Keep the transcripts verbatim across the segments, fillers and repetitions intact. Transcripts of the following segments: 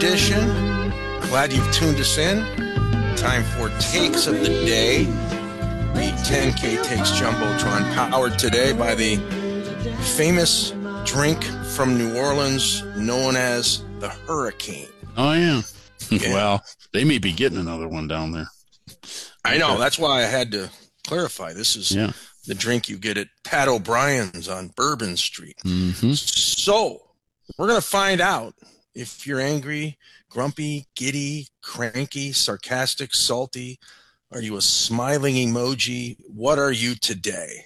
edition. Glad you've tuned us in. Time for takes of the day. The ten K Takes Jumbotron, powered today by the famous drink from New Orleans known as the Hurricane. Oh, yeah. Yeah. Well, they may be getting another one down there. I know. That's why I had to clarify. This is Yeah. the drink you get at Pat O'Brien's on Bourbon Street. Mm-hmm. So we're going to find out if you're angry, grumpy, giddy, cranky, sarcastic, salty. Are you a smiling emoji? What are you today?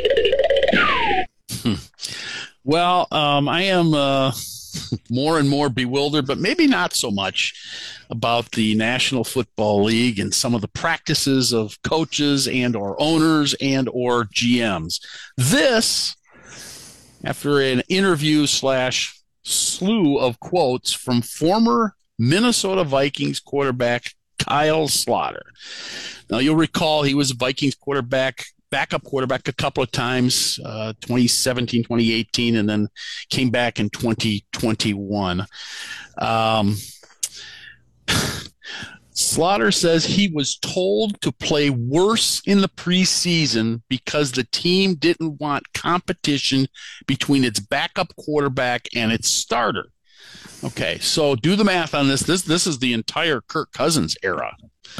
Well, um, I am uh, more and more bewildered, but maybe not so much about the National Football League and some of the practices of coaches and or owners and or G Ms. This, after an interview slash slew of quotes from former Minnesota Vikings quarterback Kyle Sloter. Now, you'll recall he was a Vikings quarterback, backup quarterback a couple of times, uh, twenty seventeen, twenty eighteen, and then came back in twenty twenty-one. Um, Slaughter says he was told to play worse in the preseason because the team didn't want competition between its backup quarterback and its starter. Okay, so do the math on this. This this is the entire Kirk Cousins era.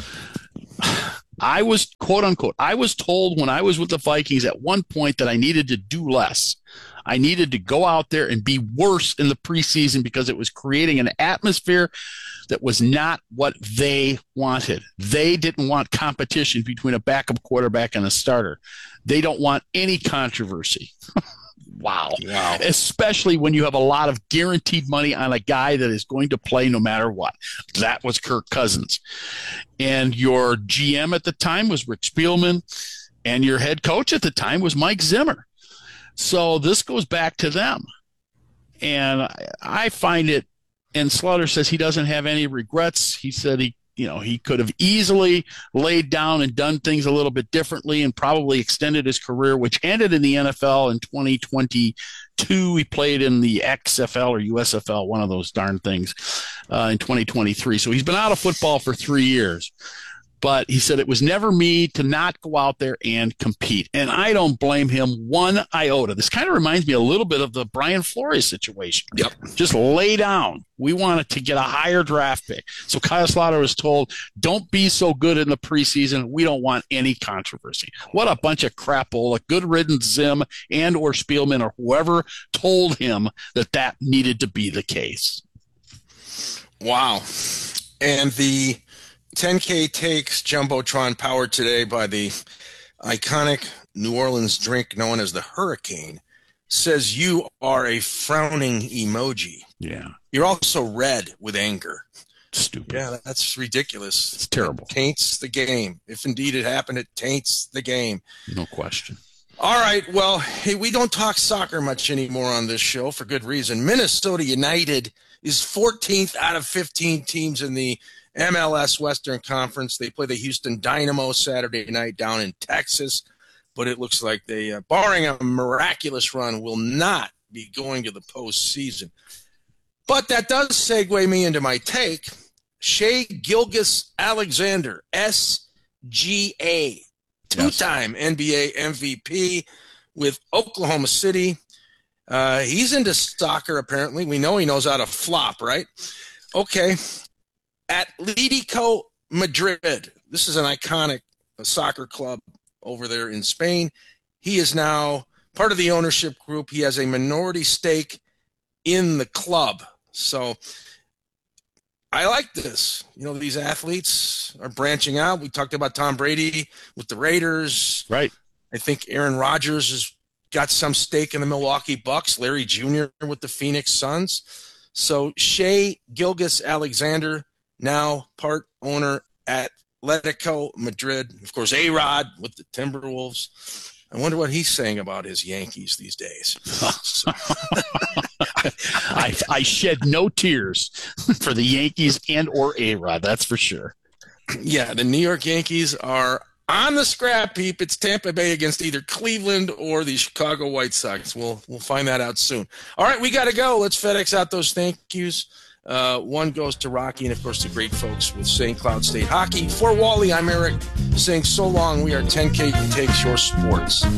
I was, quote unquote, I was told when I was with the Vikings at one point that I needed to do less. I needed to go out there and be worse in the preseason because it was creating an atmosphere that was not what they wanted. They didn't want competition between a backup quarterback and a starter. They don't want any controversy. Wow. Wow. Especially when you have a lot of guaranteed money on a guy that is going to play no matter what. That was Kirk Cousins. And your G M at the time was Rick Spielman, and your head coach at the time was Mike Zimmer. So this goes back to them. And I, I find it, and Slaughter says he doesn't have any regrets. He said he, you know, he could have easily laid down and done things a little bit differently and probably extended his career, which ended in the N F L in twenty twenty-two. He played in the X F L or U S F L, one of those darn things, uh, in twenty twenty-three. So he's been out of football for three years. But he said it was never me to not go out there and compete. And I don't blame him one iota. This kind of reminds me a little bit of the Brian Flores situation. Yep. Just lay down. We wanted to get a higher draft pick. So Kyle Sloter was told, don't be so good in the preseason. We don't want any controversy. What a bunch of crapola. Good riddance, Zim and or Spielman or whoever told him that that needed to be the case. Wow. And the ten K Takes Jumbotron, powered today by the iconic New Orleans drink known as the Hurricane, says you are a frowning emoji. Yeah. You're also red with anger. Stupid. Yeah, that's ridiculous. It's terrible. It taints the game. If indeed it happened, it taints the game. No question. All right, well, hey, we don't talk soccer much anymore on this show for good reason. Minnesota United is fourteenth out of fifteen teams in the M L S Western Conference. They play the Houston Dynamo Saturday night down in Texas, but it looks like they, uh, barring a miraculous run, will not be going to the postseason. But that does segue me into my take. Shea Gilgeous-Alexander, S G A, two-time N B A M V P with Oklahoma City. Uh, he's into soccer, apparently. We know he knows how to flop, right? Okay. Atletico Madrid. This is an iconic soccer club over there in Spain. He is now part of the ownership group. He has a minority stake in the club. So I like this. You know, these athletes are branching out. We talked about Tom Brady with the Raiders. Right. I think Aaron Rodgers has got some stake in the Milwaukee Bucks. Larry Junior with the Phoenix Suns. So Shea Gilgeous-Alexander, now part owner at Atletico Madrid. Of course, A-Rod with the Timberwolves. I wonder what he's saying about his Yankees these days. I, I shed no tears for the Yankees and or A-Rod, that's for sure. Yeah, the New York Yankees are on the scrap heap. It's Tampa Bay against either Cleveland or the Chicago White Sox. We'll we'll find that out soon. All right, we got to go. Let's FedEx out those thank yous. Uh, one goes to Rocky and, of course, the great folks with Saint Cloud State Hockey. For Wally, I'm Eric saying so long. We are ten K Takes Your Sports.